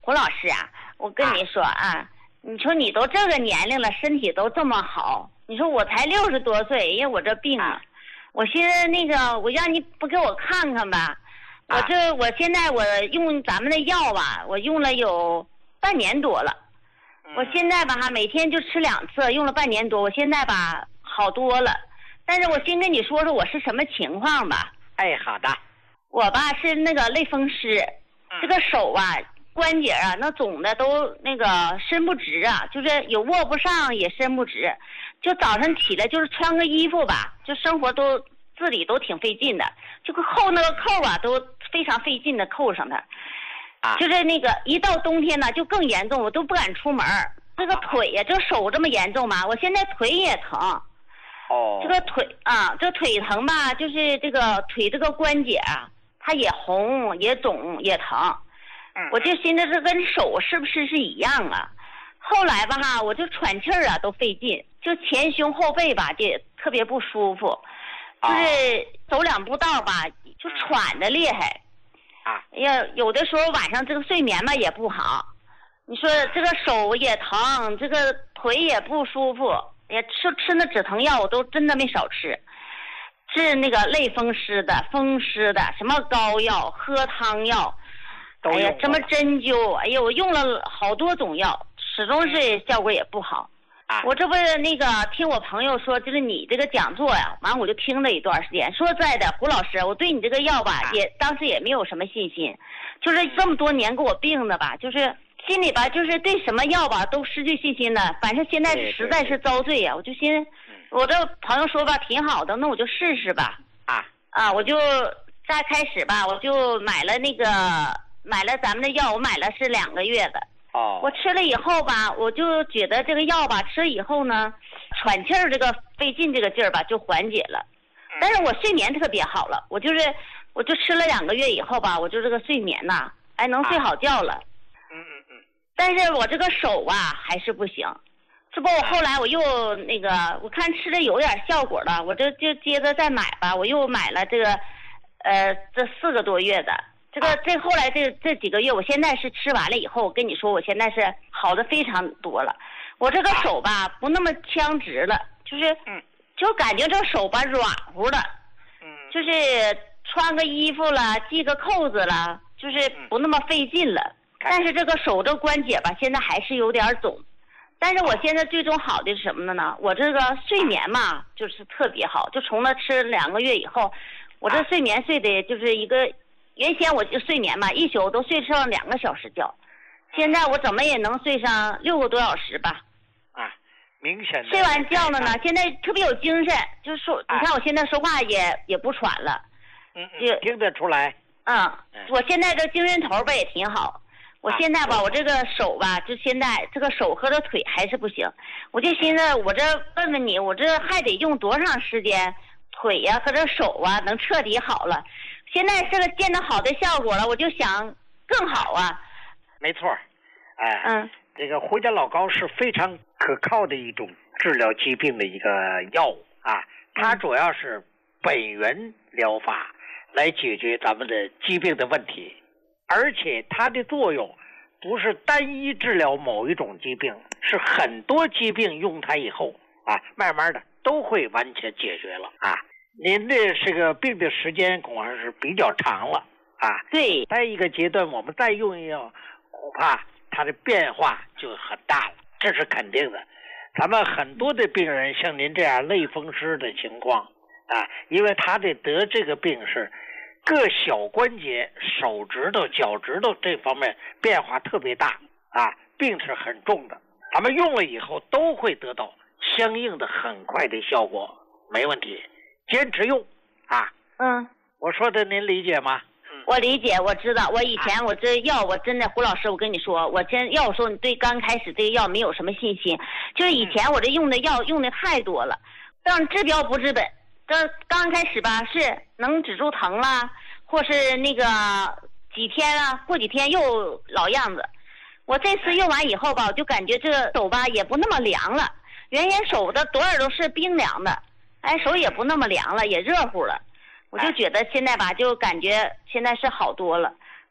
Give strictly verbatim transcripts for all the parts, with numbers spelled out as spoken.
胡老师啊，我跟你说啊，啊你说你都这个年龄了，身体都这么好，你说我才六十多岁，因为我这病啊，啊我寻思那个，我让你不给我看看吧？啊、我这我现在我用咱们的药吧，我用了有半年多了。嗯、我现在吧哈，每天就吃两次，用了半年多，我现在吧好多了。但是我先跟你说说我是什么情况吧。 哎，好的。 我吧是那个类风湿，嗯、这个手啊。关节啊，那肿的都那个伸不直啊，就是有握不上也伸不直，就早上起来就是穿个衣服吧，就生活都自理都挺费劲的，就扣那个扣啊都非常费劲的扣上它，啊，就是那个一到冬天呢就更严重，我都不敢出门。这个腿呀、啊，这个手这么严重嘛，我现在腿也疼。哦。这个腿啊，这腿疼吧，就是这个腿这个关节啊，它也红也肿也疼。我就寻思这跟手是不是是一样啊？后来吧哈，我就喘气儿啊都费劲，就前胸后背吧就特别不舒服，就是走两步道吧就喘的厉害。啊，呀，有的时候晚上这个睡眠吧也不好，你说这个手也疼，这个腿也不舒服，也吃吃那止疼药我都真的没少吃，治那个类风湿的、风湿的，什么膏药、喝汤药。哎呀，什么针灸，哎呀，我用了好多种药，始终是效果也不好。啊、我这不是那个听我朋友说，就是你这个讲座呀，完我就听了一段时间。说实在的，胡老师，我对你这个药吧，啊、也当时也没有什么信心，就是这么多年给我病的吧，就是心里吧，就是对什么药吧都失去信心了。反正现在实在是遭罪呀，我就寻思，我这朋友说吧挺好的，那我就试试吧。啊啊，我就再开始吧，我就买了那个。买了咱们的药，我买了是两个月的。哦。我吃了以后吧，我就觉得这个药吧，吃了以后呢，喘气儿这个费劲这个劲儿吧就缓解了。但是我睡眠特别好了，我就是我就吃了两个月以后吧，我就这个睡眠呐，哎能睡好觉了。嗯嗯嗯。但是我这个手啊还是不行，这不我后来我又那个我看吃的有点效果了，我这就接着再买吧，我又买了这个呃这四个多月的。这个这后来这这几个月，我现在是吃完了以后，我跟你说，我现在是好的非常多了。我这个手吧不那么僵直了，就是就感觉这手吧软乎的，就是穿个衣服了，系个扣子了，就是不那么费劲了。但是这个手这关节吧，现在还是有点肿。但是我现在最终好的是什么呢？我这个睡眠嘛，就是特别好。就从那吃两个月以后，我这睡眠睡的就是一个。原先我就睡眠嘛，一宿都睡上两个小时觉，现在我怎么也能睡上六个多小时吧。 啊，明显的。 睡完觉了呢，现在特别有精神，就是说，啊、你看我现在说话也也不喘了。 嗯嗯。听得出来。 嗯，我现在这精神头吧也挺好。我现在吧，啊、我这个手吧，就现在这个手和这腿还是不行，我就寻思，我这问问你，我这还得用多长时间，腿呀、啊、和这手啊能彻底好了？现在这个见到好的效果了，我就想更好啊。 没错，哎，嗯，这个胡家老膏是非常可靠的一种治疗疾病的一个药物啊，它主要是本源疗法来解决咱们的疾病的问题，而且它的作用不是单一治疗某一种疾病，是很多疾病用它以后啊，慢慢的都会完全解决了啊。您的这个病的时间恐怕是比较长了啊。 对。 在一个阶段我们再用药，恐怕它的变化就很大了，这是肯定的。咱们很多的病人像您这样类风湿的情况啊，因为他的得这个病是各小关节、手指头、脚趾头这方面变化特别大啊，病是很重的。咱们用了以后都会得到相应的很快的效果，没问题。坚持用啊。嗯，我说的您理解吗？ 我理解，我知道。我以前我这药，我真的胡老师，我跟你说，我真要说你对刚开始这个药没有什么信心，就是以前我这用的药用的太多了，让治标不治本。这刚开始吧，是能止住疼啦，或是那个几天啊，过几天又老样子。我这次用完以后吧，我就感觉这个手吧也不那么凉了，原先手的多少都是冰凉的。哎，手也不那么凉了，也热乎了，我就觉得现在吧，就感觉现在是好多了。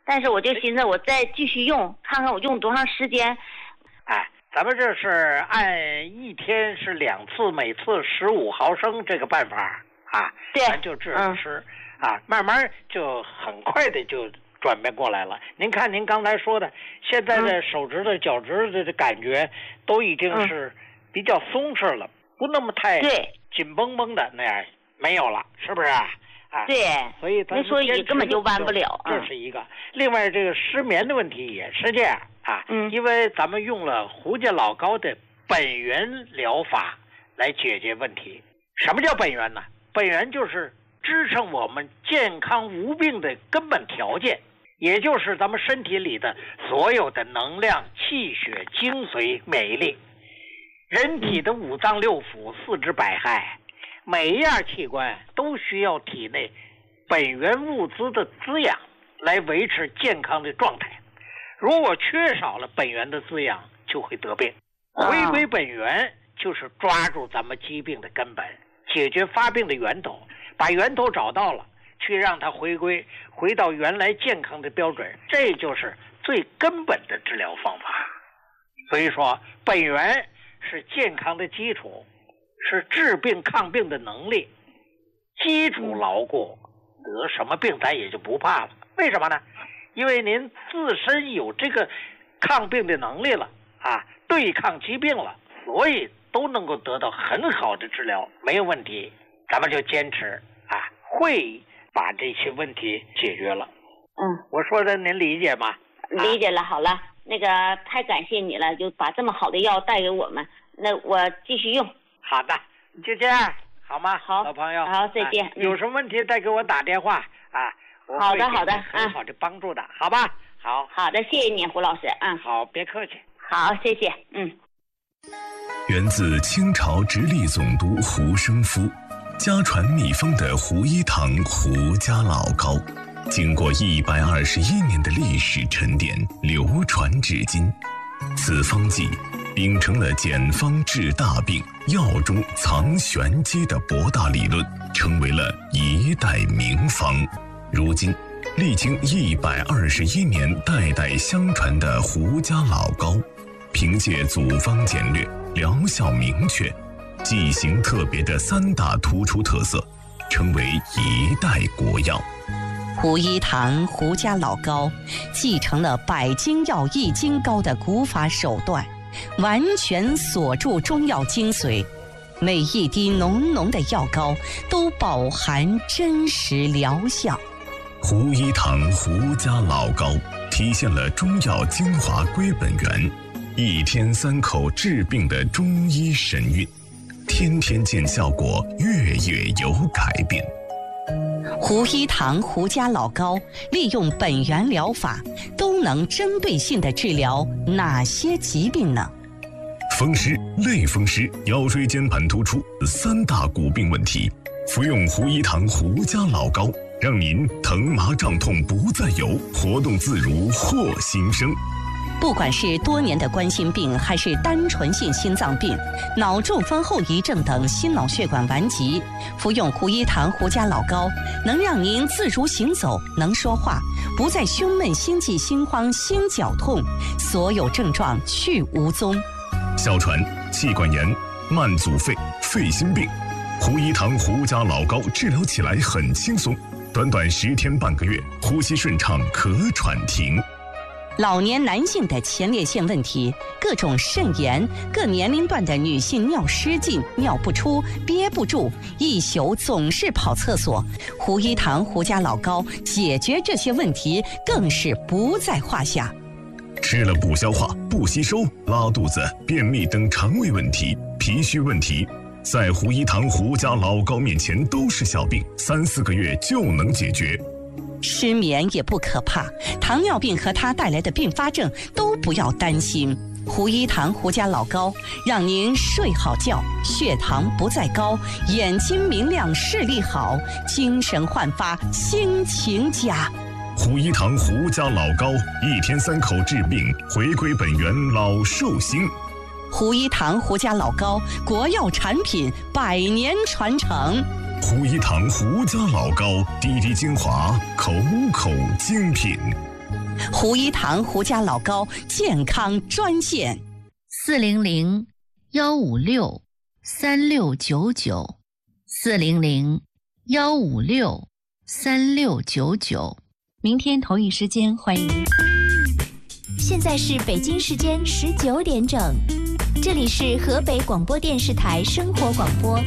但是我就寻思我再继续用，看看我用多长时间。 哎，咱们这是按一天是两次，每次十五毫升这个办法啊， 对， 咱就这样吃、嗯、啊，慢慢就很快的就转变过来了。您看您刚才说的，现在的手指头、脚趾头的感觉都已经是比较松弛了，不那么太紧绷绷的那样，没有了，是不是啊？啊， 对， 所以咱说你根本就弯不了， 这是一个。另外，这个失眠的问题也是这样啊， 嗯， 因为咱们用了胡家老膏的本源疗法来解决问题。什么叫本源呢？本源就是支撑我们健康无病的根本条件，也就是咱们身体里的所有的能量、气血、精髓、免疫力。人体的五脏六腑、四肢百骸。每一样器官都需要体内本源物资的滋养来维持健康的状态，如果缺少了本源的滋养，就会得病。回归本源就是抓住咱们疾病的根本，解决发病的源头，把源头找到了，去让它回归回到原来健康的标准，这就是最根本的治疗方法。所以说本源是健康的基础，是治病抗病的能力，基础牢固，得什么病咱也就不怕了。为什么呢？因为您自身有这个抗病的能力了啊，对抗疾病了，所以都能够得到很好的治疗，没有问题。咱们就坚持啊，会把这些问题解决了。 嗯， 我说的您理解吗？ 理解了。好了，那个太感谢你了，就把这么好的药带给我们，那我继续用。好的，就这样，好吗？好， 老朋友， 好，再见。 啊、有什么问题再给我打电话啊！我好的，好的， 很好的帮助的，好吧？好， 好的，谢谢你，胡老师。嗯， 好，别客气。 好，谢谢。嗯。 源自清朝直隶总督胡生夫，家传秘方的胡一堂胡家老膏，经过一百二十一年的历史沉淀，流传至今。此方剂秉承了简方治大病、药中藏玄机的博大理论，成为了一代名方。如今，历经一百二十一年代代相传的胡家老膏，凭借组方简略、疗效明确、剂型特别的三大突出特色，成为一代国药。 胡一堂胡家老膏继承了百金药益精膏的古法手段，完全锁住中药精髓，每一滴浓浓的药膏都饱含真实疗效。 胡一堂胡家老膏体现了中药精华归本源，一天三口治病的中医神韵，天天见效果，月月有改变。 胡一堂胡家老膏利用本源疗法，都能针对性地治疗哪些疾病呢？ 风湿、类风湿、腰椎间盘突出三大骨病问题，服用胡一堂胡家老膏，让您疼麻胀痛不再有，活动自如获新生。 不管是多年的冠心病，还是单纯性心脏病、脑中风后遗症等心脑血管顽疾，服用胡一堂胡家老膏，能让您自如行走，能说话，不再胸闷、心悸、心慌、心绞痛，所有症状去无踪。 哮喘、气管炎、慢阻肺、肺心病，胡一堂胡家老膏治疗起来很轻松，短短十天半个月，呼吸顺畅，咳喘停。 老年男性的前列腺问题，各种肾炎，各年龄段的女性尿失禁、尿不出、憋不住，一宿总是跑厕所，胡一堂胡家老膏解决这些问题更是不在话下。 吃了不消化、不吸收、拉肚子、便秘等肠胃问题、脾虚问题，在胡一堂胡家老膏面前都是小病，三四个月就能解决。 失眠也不可怕，糖尿病和它带来的并发症都不要担心。胡一堂胡家老膏让您睡好觉，血糖不再高，眼睛明亮，视力好，精神焕发，心情佳。 胡一堂胡家老膏，一天三口治病，回归本源，老寿星。 胡一堂胡家老膏，国药产品，百年传承。 胡一堂胡家老膏，滴滴精华，口口精品。 胡一堂胡家老高健康专线： 四零零幺五六三六九九，四零零幺五六三六九九。明天同一时间欢迎。 现在是北京时间十九点整，这里是河北广播电视台生活广播。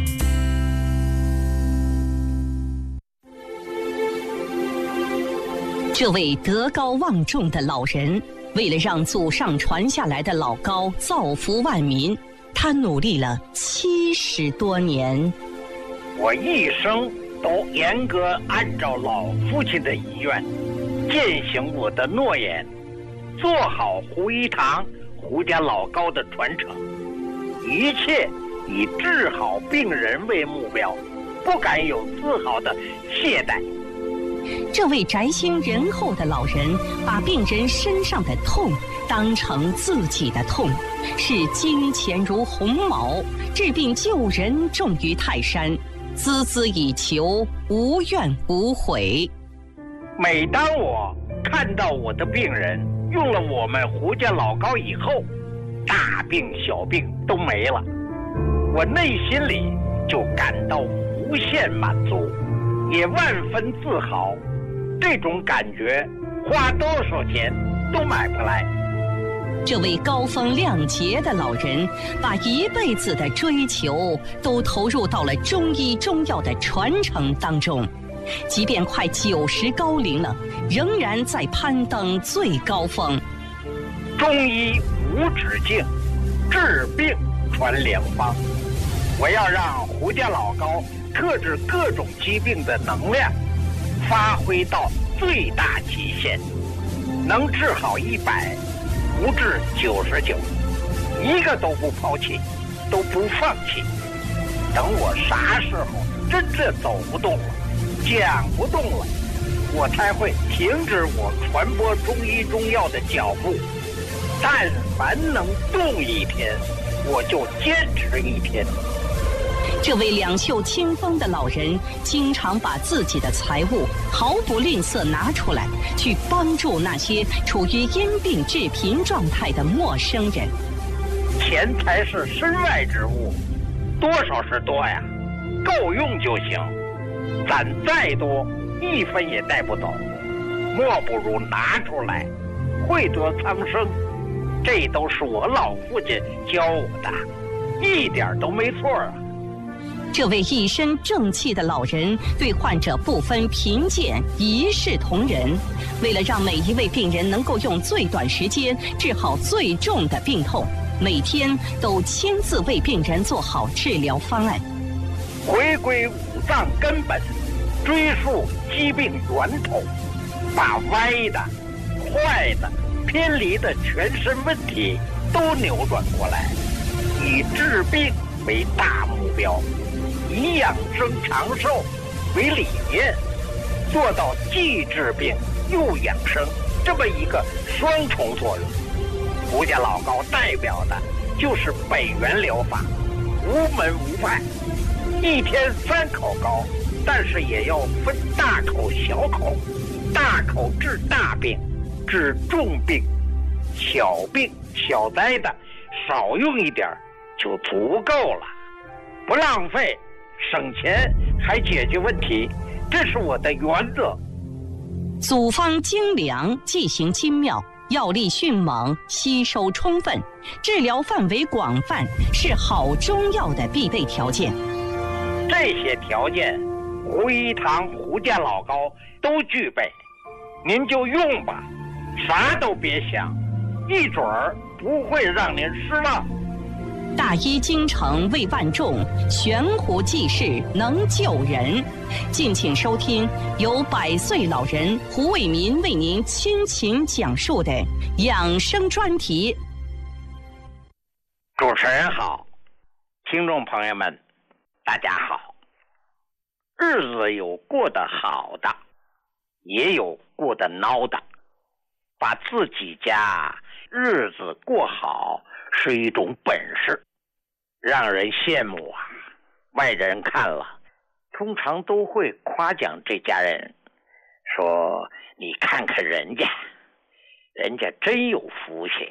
这位德高望重的老人，为了让祖上传下来的老高造福万民，他努力了七十多年。 我一生都严格按照老父亲的遗愿，践行我的诺言，做好胡一堂胡家老高的传承，一切以治好病人为目标，不敢有丝毫的懈怠。 这位宅心仁厚的老人，把病人身上的痛当成自己的痛，视金钱如鸿毛，治病救人重于泰山，孜孜以求，无怨无悔。 每当我看到我的病人用了我们胡家老高以后，大病小病都没了，我内心里就感到无限满足，也万分自豪。这种感觉花多少钱都买不来。 这位高风亮节的老人，把一辈子的追求都投入到了中医中药的传承当中，即便快九十高龄了，仍然在攀登最高峰。 中医无止境，治病传良方。我要让胡家老高克制各种疾病的能量发挥到最大极限，能治好一百，不治九十九，一个都不抛弃，都不放弃。等我啥时候真正走不动了，讲不动了，我才会停止我传播中医中药的脚步。但凡能动一天，我就坚持一天。 这位两袖清风的老人，经常把自己的财物毫不吝啬拿出来，去帮助那些处于因病致贫状态的陌生人。 钱财是身外之物，多少是多呀，够用就行。攒再多，一分也带不走，莫不如拿出来，惠泽苍生。这都是我老父亲教我的，一点都没错啊。 这位一身正气的老人，对患者不分贫贱，一视同仁。为了让每一位病人能够用最短时间治好最重的病痛，每天都亲自为病人做好治疗方案。 回归五脏根本，追溯疾病源头，把歪的、坏的、偏离的全身问题都扭转过来，以治病为大目标，以养生长寿为理念，做到既治病又养生这么一个双重作用。胡家老高代表的就是北元疗法，无门无派，一天三口高，但是也要分大口小口，大口治大病，治重病，小病小灾的少用一点就足够了，不浪费，省钱还解决问题，这是我的原则。 组方精良，剂型精妙，药力迅猛，吸收充分，治疗范围广泛，是好中药的必备条件。 这些条件，胡一堂胡家老高都具备，您就用吧，啥都别想，一准儿不会让您失望。 大医精诚为万众，悬壶济世能救人。敬请收听由百岁老人胡卫民为您倾情讲述的养生专题。 主持人好，听众朋友们大家好。日子有过得好的，也有过得孬的，把自己家日子过好是一种本事，让人羡慕啊。外人看了通常都会夸奖这家人，说你看看人家人家真有福气。